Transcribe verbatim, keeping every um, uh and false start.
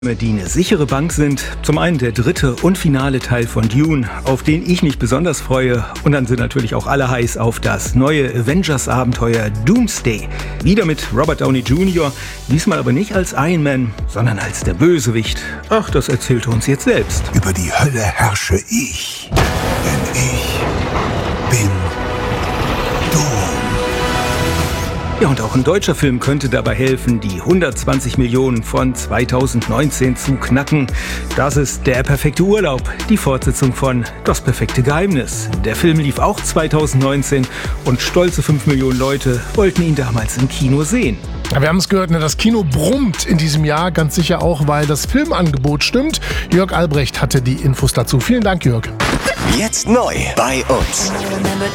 Die eine sichere Bank sind. Zum einen der dritte und finale Teil von Dune, auf den ich mich besonders freue. Und dann sind natürlich auch alle heiß auf das neue Avengers-Abenteuer Doomsday. Wieder mit Robert Downey Junior, diesmal aber nicht als Iron Man, sondern als der Bösewicht. Ach, das erzählt er uns jetzt selbst. Über die Hölle herrsche ich, denn ich bin Doom. Ja, und auch ein deutscher Film könnte dabei helfen, die hundertzwanzig Millionen von zweitausendneunzehn zu knacken. Das ist Der perfekte Urlaub, die Fortsetzung von Das perfekte Geheimnis. Der Film lief auch zweitausendneunzehn und stolze fünf Millionen Leute wollten ihn damals im Kino sehen. Ja, wir haben es gehört, ne? Das Kino brummt in diesem Jahr, ganz sicher auch, weil das Filmangebot stimmt. Jörg Albrecht hatte die Infos dazu. Vielen Dank, Jörg. Jetzt neu bei uns.